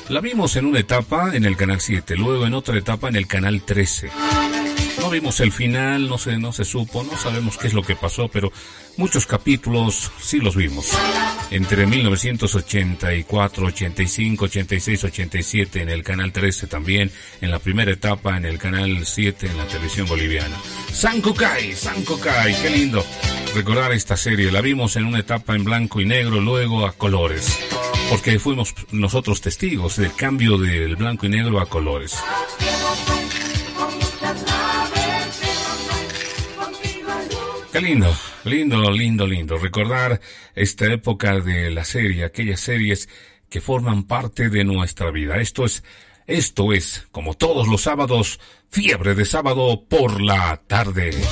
La vimos en una etapa en el Canal 7, luego en otra etapa en el Canal 13. No vimos el final, no se supo, no sabemos qué es lo que pasó, pero muchos capítulos sí los vimos. Entre 1984, 85, 86, 87 en el Canal 13 también, en la primera etapa en el Canal 7 en la televisión boliviana. San Cocay, qué lindo recordar esta serie. La vimos en una etapa en blanco y negro, luego a colores, porque fuimos nosotros testigos del cambio del blanco y negro a colores. Qué lindo recordar esta época de la serie, aquellas series que forman parte de nuestra vida. Esto es, como todos los sábados, Fiebre de Sábado por la tarde.